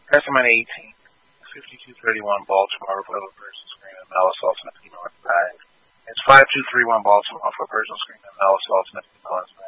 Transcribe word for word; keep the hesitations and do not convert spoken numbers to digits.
Estimate eighteen. fifty-two thirty-one Baltimore for the person screen and Alice Alternate North Drive. It's five two three one Baltimore for personal screen and Alice Alternate North